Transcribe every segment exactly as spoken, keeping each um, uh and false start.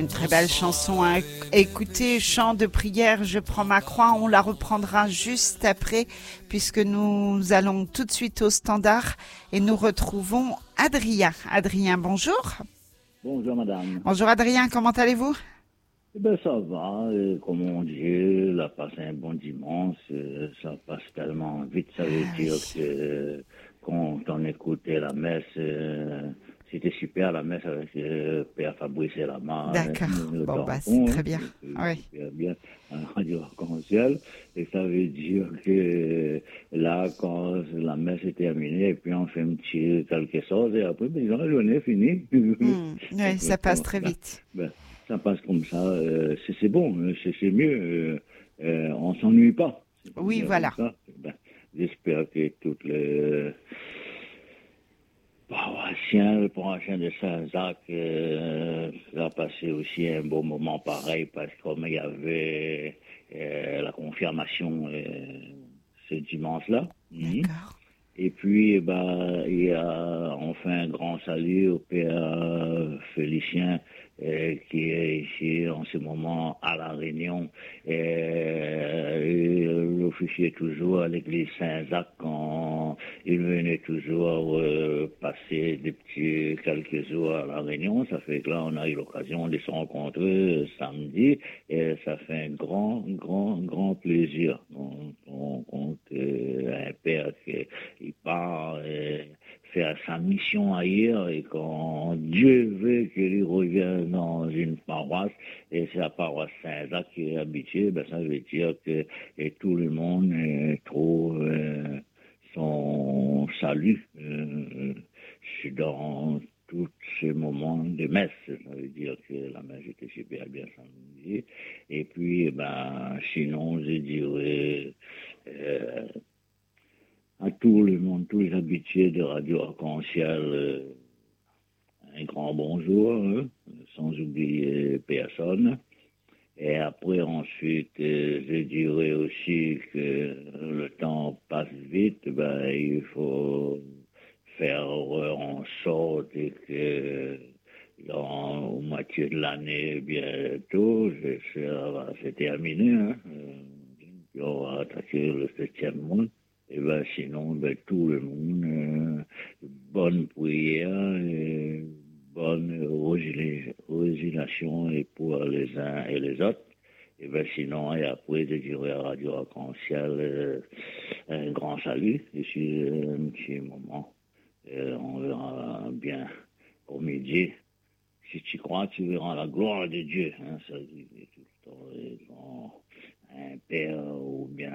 Une très belle chanson à écouter, chant de prière, je prends ma croix. On la reprendra juste après, puisque nous allons tout de suite au standard et nous retrouvons Adrien. Adrien, bonjour. Bonjour madame. Bonjour Adrien, comment allez-vous? Eh ben ça va, euh, comme on dit, elle a passé un bon dimanche, euh, ça passe tellement vite, ça veut Ah, dire oui. que euh, quand on écoutait la messe, euh, c'était super la messe avec euh, Père Fabrice et Lama, D'accord. euh, le Bon, bah, c'est tampon, très hein, bien. c'était Oui. super bien à la radio arc-en-ciel, et ça veut dire que euh, là, quand la messe est terminée, et puis on fait un petit quelque chose, et après, ben, la journée est finie. Hmm, oui, ça passe très Ben, vite. ben, ça passe comme ça, euh, c'est, c'est bon, euh, c'est, c'est mieux, euh, euh, on s'ennuie pas. C'est Oui, mieux voilà. comme ça. Ben, j'espère que toutes les paroissiens, le paroissien de Saint-Jacques euh, va passer aussi un bon moment pareil, parce que comme il y avait euh, la confirmation euh, ce dimanche-là. Mhm. D'accord. Et puis, eh ben, il y a enfin un grand salut au Père Félicien euh, qui est ici en ce moment à La Réunion. Euh, et l'officier toujours à l'église Saint-Jacques quand il venait toujours euh, passer des petits quelques jours à La Réunion. Ça fait que là, on a eu l'occasion de se rencontrer euh, samedi et ça fait un grand, grand, grand plaisir. On, on, on, euh, un père qui il part euh, faire sa mission ailleurs et quand Dieu veut qu'il revienne dans une paroisse et c'est la paroisse Saint-Jacques qui est habituée, ben ça veut dire que et tout le monde euh, trouve euh, son salut euh, dans tous ces moments de messe. Ça veut dire que la messe était super bien samedi. Et puis, ben, sinon, je dirais euh, à tout le monde, tous les habitués de Radio Arc-en-Ciel, euh, un grand bonjour, hein, sans oublier personne. Et après, ensuite, euh, je dirais aussi que le temps passe vite, ben, il faut faire en sorte que dans, au moitié de l'année, bientôt, ça c'est terminé, hein, euh, on va attaquer le septième mois. Et ben sinon, ben, tout le monde, euh, bonne prière, et bonne résiliation et pour les uns et les autres. Et ben sinon, et après, je dirais à Radio Arc-en-Ciel, euh, un grand salut, ici, un petit moment. Euh, on verra bien au midi. Si tu crois, tu verras la gloire de Dieu. Hein, ça dit tout le temps, quand un père ou bien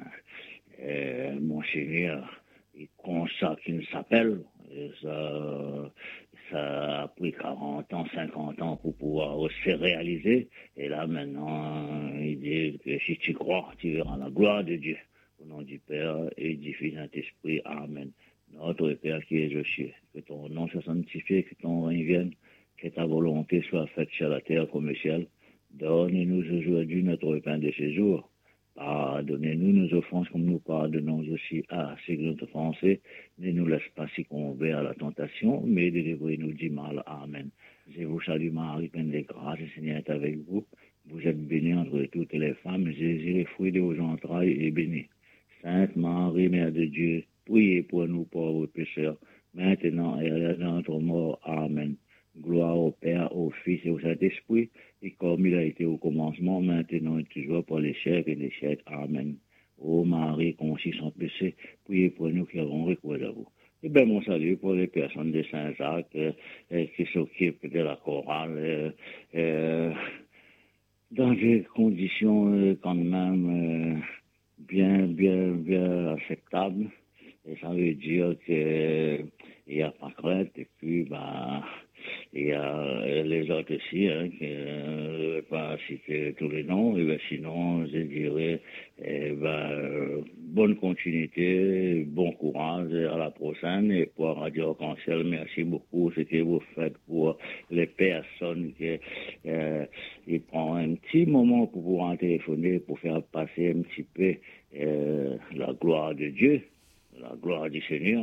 euh, mon Seigneur, il consacre une s'appelle. Et ça, ça a pris quarante ans, cinquante ans pour pouvoir se réaliser. Et là, maintenant, il dit que si tu crois, tu verras la gloire de Dieu. Au nom du Père et du Fils et du Saint-Esprit. Amen. Notre Père qui es aux cieux, que ton nom soit sanctifié, que ton règne vienne, que ta volonté soit faite sur la terre comme au ciel. Donne-nous aujourd'hui notre pain de ce jour. Pardonnez-nous nos offenses comme nous pardonnons aussi à ceux qui nous ont offensés. Ne nous laisse pas succomber à la tentation, mais délivrez-nous du mal. Amen. Je vous salue Marie, pleine de grâce, le Seigneur est avec vous. Vous êtes bénie entre toutes les femmes. Jésus, le fruit de vos entrailles, est béni. Sainte Marie, Mère de Dieu, priez pour nous pauvres pécheurs, maintenant et à l'heure de notre mort. Amen. Gloire au Père, au Fils et au Saint-Esprit, et comme il a été au commencement, maintenant et toujours, pour les siècles et les siècles. Amen. Ô Marie, conçue sans péché, priez pour nous qui avons recours à vous. Et bien, mon salut pour les personnes de Saint-Jacques euh, euh, qui s'occupent de la chorale euh, euh, dans des conditions euh, quand même euh, bien, bien, bien acceptables. Et ça veut dire qu'il n'y a pas de crainte, et puis, bah, il y a les autres aussi, hein, qui ne veulent pas citer tous les noms, et ben sinon, je dirais, eh ben, bonne continuité, bon courage à la prochaine, et pour Radio Arc-en-Ciel, merci beaucoup ce que vous faites pour les personnes qui euh, ils prennent un petit moment pour pouvoir téléphoner, pour faire passer un petit peu euh, la gloire de Dieu, la gloire du Seigneur.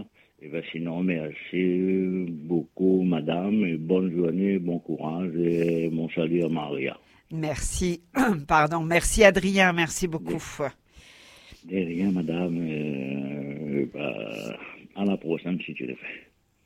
Et ben sinon, merci beaucoup, madame, et bonne journée, bon courage, et mon salut à Maria. Merci, pardon, merci Adrien, merci beaucoup. De, de rien, madame, euh, bah, à la prochaine si tu le fais.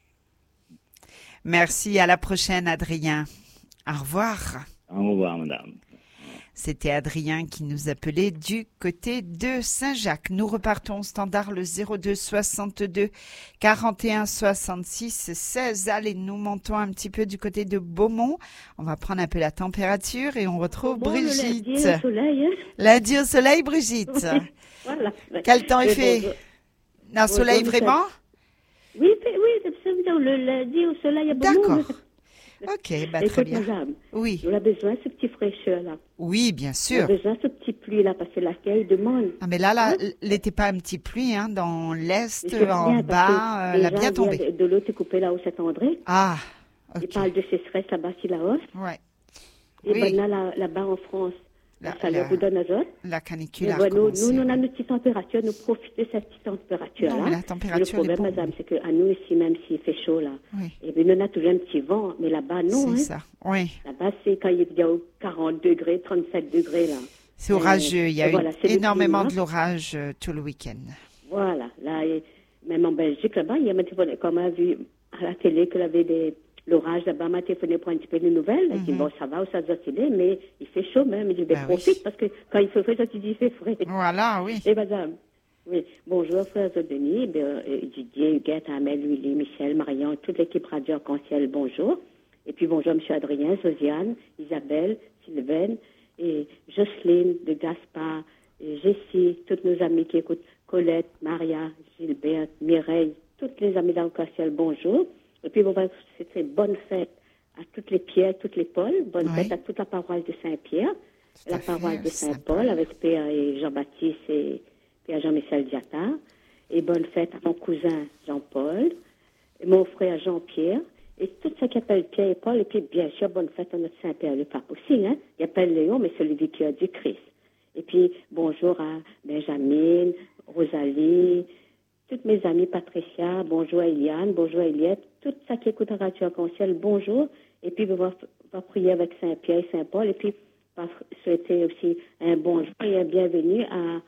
Merci, à la prochaine Adrien. Au revoir. Au revoir, madame. C'était Adrien qui nous appelait du côté de Saint-Jacques. Nous repartons au standard le zéro deux soixante-deux quarante et un soixante-six seize. Allez, nous montons un petit peu du côté de Beaumont. On va prendre un peu la température et on retrouve bon, Brigitte. Lundi au soleil. Hein? Lundi au soleil, Brigitte. Oui, voilà. Quel temps il fait? Bon, Un soleil bon, vraiment? Oui, oui, c'est le lundi au soleil à Beaumont. D'accord. Ok, bah, très bien. Madame, oui. On a besoin de ce petit fraîcheur-là. Oui, bien sûr. On a besoin de ce petit pluie-là, parce que l'accueil demande. Ah, mais là, là, hein? n'était pas un petit pluie, hein, dans l'est, en bas, elle a bien tombé. De, de l'eau est coupée là où Saint-André. Ah, ok. Il parle de sécheresse là-bas, si la hausse. Ouais. Et oui. ben là, là-bas en France, la, ça leur vous donne azote. La canicule a ben, nous, recommencé. nous, on a notre petite température, nous profitons de cette petite température-là. Non, mais la température le problème, madame, c'est qu'à nous ici, même s'il fait chaud là, oui. et bien, on a toujours un petit vent, mais là-bas, non. C'est hein. ça, oui. Là-bas, c'est quand il y a quarante degrés, trente-sept degrés là. C'est orageux, il y a voilà, eu énormément de l'orage euh, tout le week-end. Voilà, là, et même en Belgique, là-bas, il y a téléphoné, comme on a vu à la télé qu'il y avait des... l'orage là-bas, m'a téléphoné pour un petit peu de nouvelles. Il mm-hmm. dit, bon, ça va, ça doit aller, mais il fait chaud même. Il dit, ben, ben profite, oui. Parce que quand il fait frais, ça, tu dis, il fait frais. Voilà, oui. Et madame, oui. Bonjour, frère Denis, ben, Didier, Huguette, Amel, Willy, Michel, Marion, toute l'équipe Radio Arc-en-Ciel, bonjour. Et puis, bonjour, M. Adrien, Josiane, Isabelle, Sylvaine, et Jocelyne, de Gaspard, et Jessie, toutes nos amis qui écoutent, Colette, Maria, Gilbert, Mireille, toutes les amis d'Arc-en-Ciel, bonjour. Et puis, bon, c'était bonne fête à toutes les Pierres, toutes les Pauls. Bonne oui. fête à toute la paroisse de Saint-Pierre, tout la paroisse de Saint-Paul, Saint avec Père et Jean-Baptiste et Père Jean-Michel Diatta. Et bonne fête à mon cousin Jean-Paul, et mon frère Jean-Pierre, et tout ce qui appelle Pierre et Paul. Et puis, bien sûr, bonne fête à notre Saint-Père le Pape aussi. Hein? Il appelle Léon, mais c'est le vicaire du Christ. Et puis, bonjour à Benjamin, Rosalie, toutes mes amies Patricia, bonjour à Eliane, bonjour à Eliette, tout ça qui écoute Radio Arc-en-Ciel, bonjour. Et puis, on va, va prier avec Saint-Pierre et Saint-Paul. Et puis, on va souhaiter aussi un bonjour et un bienvenue à,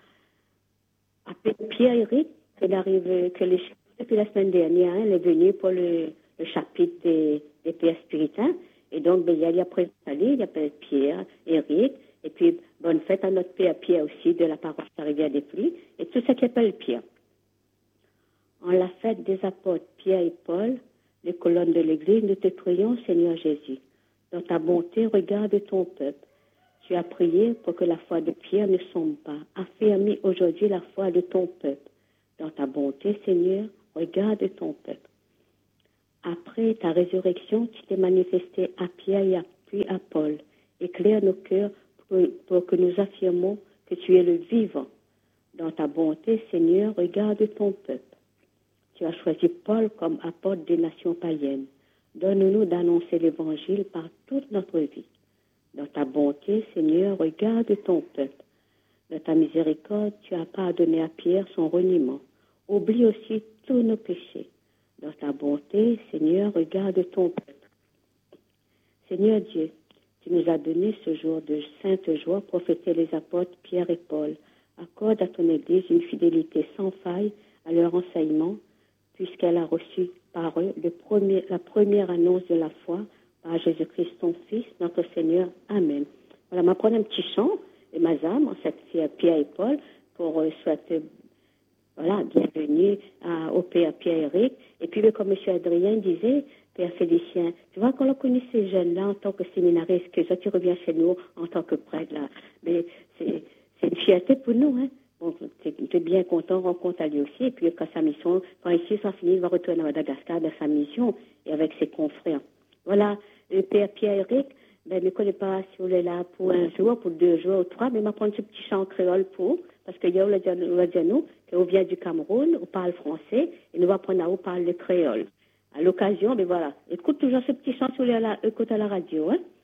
à Pierre-Éric, qui arrive, que les, depuis la semaine dernière, hein, il est venu pour le, le chapitre des, des Pères Spiritains. Et donc, ben, il y a après il y appelle Pierre, Éric. Et puis, bonne fête à notre Père Pierre aussi, de la paroisse de la Rivière des Pluies. Et tout ça qui appelle Pierre. En la fête des apôtres Pierre et Paul, les colonnes de l'Église, nous te prions, Seigneur Jésus. Dans ta bonté, regarde ton peuple. Tu as prié pour que la foi de Pierre ne sombre pas. Affermis aujourd'hui la foi de ton peuple. Dans ta bonté, Seigneur, regarde ton peuple. Après ta résurrection, tu t'es manifesté à Pierre et à, puis à Paul. Éclaire nos cœurs pour, pour que nous affirmons que tu es le vivant. Dans ta bonté, Seigneur, regarde ton peuple. Tu as choisi Paul comme apôtre des nations païennes. Donne-nous d'annoncer l'Évangile par toute notre vie. Dans ta bonté, Seigneur, regarde ton peuple. Dans ta miséricorde, tu as pardonné à Pierre son reniement. Oublie aussi tous nos péchés. Dans ta bonté, Seigneur, regarde ton peuple. Seigneur Dieu, tu nous as donné ce jour de sainte joie pour fêter les apôtres Pierre et Paul. Accorde à ton Église une fidélité sans faille à leur enseignement, puisqu'elle a reçu par eux le premier, la première annonce de la foi par Jésus-Christ, ton Fils, notre Seigneur. Amen. Voilà, je vais prendre un petit chant, et ma âme, en cette Pierre et Paul, pour euh, souhaiter, voilà, bienvenue à, au Père Pierre-Éric. Et puis, comme M. Adrien disait, Père Félicien, tu vois, quand on connaît ces jeunes-là en tant que séminariste, que ça, tu reviens chez nous en tant que prêtre, là, mais c'est, c'est une fierté pour nous, hein. Bon, j'étais bien content, rencontre à lui aussi. Et puis, quand sa mission, quand ici, ça finit, il va retourner à Madagascar dans sa mission et avec ses confrères. Voilà, le Père Pierre-Éric, ben, je ne connais pas si on est là pour un jour, pour deux jours ou trois, mais il m'a pris ce petit chant créole pour, parce qu'il y a, on va dire nous, qu'on vient du Cameroun, on parle français, et nous va prendre à on parle le créole. À l'occasion, ben voilà, écoute toujours ce petit chant si on est là, écoute à la radio, hein.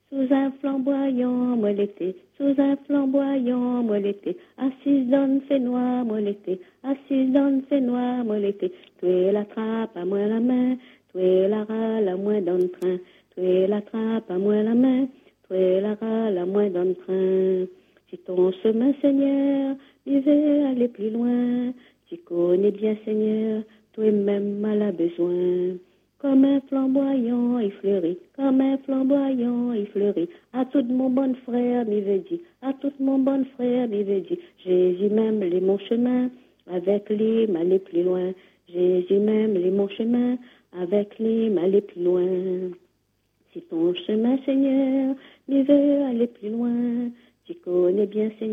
Sous un flamboyant, moi l'été, sous un flamboyant, moi l'été, assise dans le fait noir, moi l'été, assise dans le fait noir, moi l'été, tu es la trappe à moi la main, tu es la râle à moi dans le train, tu es la trappe à moi la main, tu es la râle à moi dans le train. Si ton chemin, Seigneur, il veut aller plus loin, tu connais bien, Seigneur, toi-même mal a besoin. Comme un flamboyant, il fleurit, comme un flamboyant, il fleurit. À tout mon bon frère, m'y veut dire, à tout mon bon frère, m'y veut dire. Jésus même les mon chemin, avec lui m'aller plus loin. Jésus même les mon chemin, avec lui m'aller plus loin. Si ton chemin, Seigneur, m'y veut aller plus loin, tu connais bien, Seigneur.